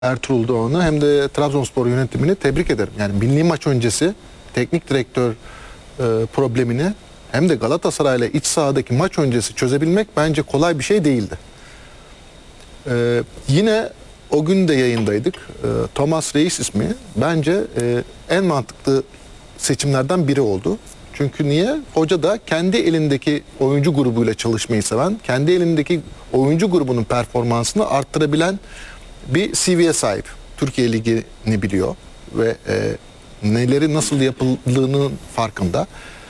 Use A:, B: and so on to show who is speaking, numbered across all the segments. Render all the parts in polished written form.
A: Ertuğrul Doğan'ı hem de Trabzonspor yönetimini tebrik ederim. Yani milli maç öncesi teknik direktör problemini hem de Galatasaray'la iç sahadaki maç öncesi çözebilmek bence kolay bir şey değildi. Yine o gün de yayındaydık. Thomas Reis ismi bence en mantıklı seçimlerden biri oldu. Çünkü niye? Hoca da kendi elindeki oyuncu grubuyla çalışmayı seven, kendi elindeki oyuncu grubunun performansını arttırabilen bir CV'ye sahip. Türkiye Ligi'ni biliyor ve neleri nasıl yapıldığının farkında.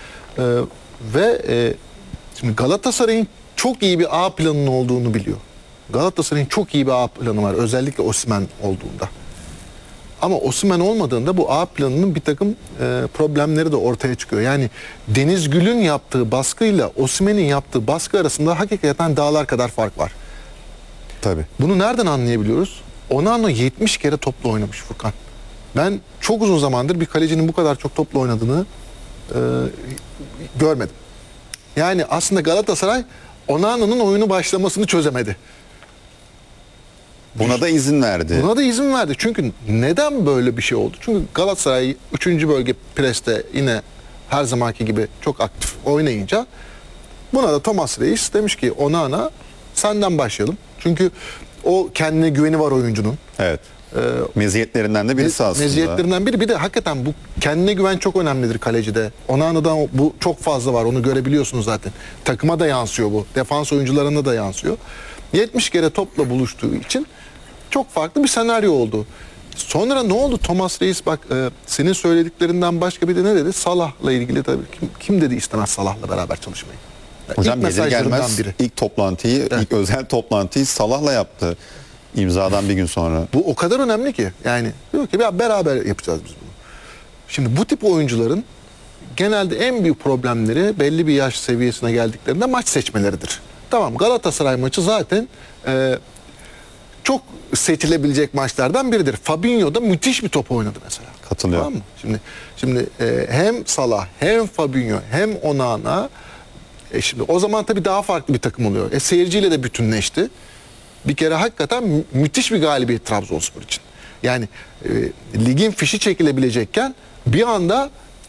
A: Şimdi Galatasaray'ın çok iyi bir A planının olduğunu biliyor. Galatasaray'ın çok iyi bir A planı var. Özellikle Osimhen olduğunda. Ama Osimhen olmadığında bu A planının bir takım problemleri de ortaya çıkıyor. Yani Deniz Gül'ün yaptığı baskıyla Osimhen'in yaptığı baskı arasında hakikaten dağlar kadar fark var.
B: Tabii.
A: Bunu nereden anlayabiliyoruz? Onana 70 kere topla oynamış Furkan. Ben çok uzun zamandır bir kalecinin bu kadar çok topla oynadığını görmedim. Yani aslında Galatasaray Onana'nın oyunu başlamasını çözemedi.
B: Buna da izin verdi.
A: Buna da izin verdi. Çünkü neden böyle bir şey oldu? Çünkü Galatasaray 3. bölge preste yine her zamanki gibi çok aktif oynayınca buna da Thomas Reis demiş ki Onana senden başlayalım. Çünkü o kendine güveni var oyuncunun.
B: Evet. Meziyetlerinden de birisi aslında.
A: Meziyetlerinden biri. Bir de hakikaten bu kendine güven çok önemlidir kalecide. Onana'dan bu çok fazla var. Onu görebiliyorsunuz zaten. Takıma da yansıyor bu. Defans oyuncularına da yansıyor. 70 kere topla buluştuğu için çok farklı bir senaryo oldu. Sonra ne oldu? Thomas Reis bak senin söylediklerinden başka bir de ne dedi? Salah'la ilgili tabii. Kim dedi istemez Salah'la beraber çalışmayı? Yani
B: hocam gelir gelmez ilk toplantıyı, evet, ilk özel toplantıyı Salah'la yaptı. İmzadan bir gün sonra.
A: Bu o kadar önemli ki. Yani diyor ki ya beraber yapacağız biz bunu. Şimdi bu tip oyuncuların genelde en büyük problemleri belli bir yaş seviyesine geldiklerinde maç seçmeleridir. Tamam, Galatasaray maçı zaten çok seçilebilecek maçlardan biridir. Fabinho da müthiş bir top oynadı mesela.
B: Katılıyorum.
A: Tamam mı? Şimdi hem Salah hem Fabinho hem Onana şimdi o zaman tabii daha farklı bir takım oluyor. Seyirciyle de bütünleşti. Bir kere hakikaten müthiş bir galibiyet Trabzonspor için. Yani ligin fişi çekilebilecekken bir anda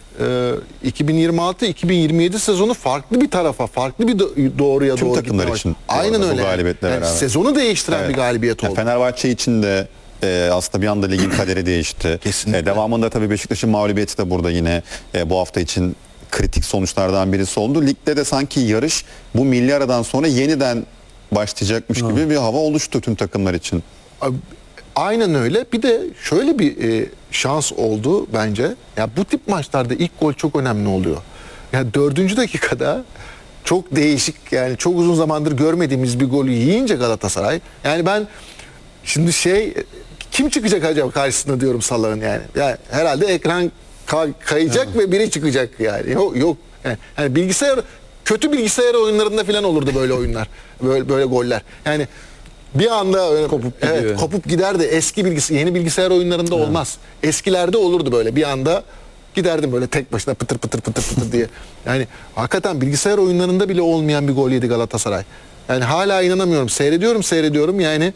A: 2026-2027 sezonu farklı bir tarafa, farklı bir doğruya
B: Tüm
A: doğru
B: takımlar
A: gitmeye
B: için.
A: Aynen öyle.
B: Yani
A: sezonu değiştiren
B: evet,
A: bir galibiyet oldu.
B: Fenerbahçe için de aslında bir anda ligin kaderi değişti.
A: Kesinlikle.
B: Devamında tabii Beşiktaş'ın mağlubiyeti de burada yine bu hafta için kritik sonuçlardan birisi oldu. Ligde de sanki yarış bu milli aradan sonra yeniden başlayacakmış gibi bir hava oluştu tüm takımlar için.
A: Aynen öyle. Bir de şöyle bir şans oldu bence. Ya bu tip maçlarda ilk gol çok önemli oluyor. Ya 4. dakikada çok değişik, yani çok uzun zamandır görmediğimiz bir golü yiyince Galatasaray. Yani ben şimdi kim çıkacak acaba karşısında diyorum Salah'ın yani. Yani herhalde ekran kayacak ve biri çıkacak yani. Yok. Yani kötü bilgisayar oyunlarında falan olurdu böyle oyunlar. Böyle goller. Yani bir anda öyle, kopup gider de yeni bilgisayar oyunlarında olmaz. Eskilerde olurdu böyle. Bir anda giderdim böyle tek başına pıtır pıtır diye. Yani hakikaten bilgisayar oyunlarında bile olmayan bir gol yedi Galatasaray. Yani hala inanamıyorum. Seyrediyorum. Yani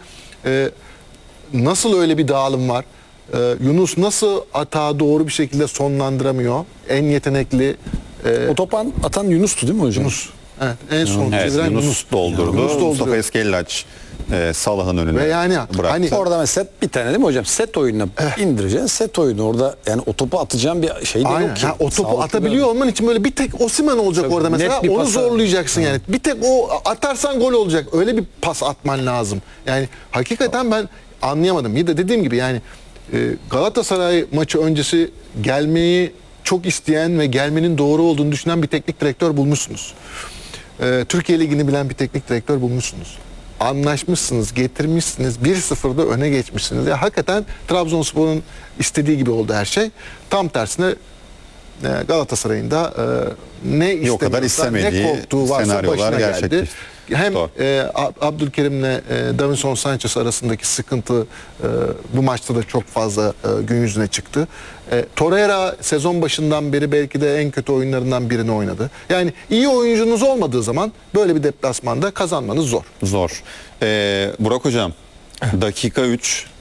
A: nasıl öyle bir dağılım var? Yunus nasıl atağı doğru bir şekilde sonlandıramıyor? En yetenekli
C: o topu atan Yunus'tu değil mi hocam?
A: Yunus. Evet, en son çeviren
B: Yunus doldurdu. Mustafa Eskellaç Salah'ın önüne
A: yani,
B: bıraktı.
C: Hani orada mesela bir tane değil mi hocam? Set oyununa indireceksin. Set oyunu orada, yani o topu atacağın bir şey de yok ki.
A: O topu atabiliyor olman için böyle bir tek Osimhen olacak çok orada mesela. Onu zorlayacaksın yani. Bir tek o atarsan gol olacak. Öyle bir pas atman lazım. Yani hakikaten ben anlayamadım. Bir de dediğim gibi yani Galatasaray maçı öncesi gelmeyi çok isteyen ve gelmenin doğru olduğunu düşünen bir teknik direktör bulmuşsunuz. Türkiye Ligi'ni bilen bir teknik direktör bulmuşsunuz. Anlaşmışsınız, getirmişsiniz, 1-0'da öne geçmişsiniz. Ya hakikaten Trabzonspor'un istediği gibi oldu her şey. Tam tersine Galatasaray'ın da ne istemiyorsa, ne korktuğu varsa başına geldi. Hem Abdülkerim'le Davinson Sanchez arasındaki sıkıntı bu maçta da çok fazla gün yüzüne çıktı. Torreira sezon başından beri belki de en kötü oyunlarından birini oynadı. Yani iyi oyuncunuz olmadığı zaman böyle bir deplasmanda kazanmanız zor.
B: Zor. Burak hocam, dakika 3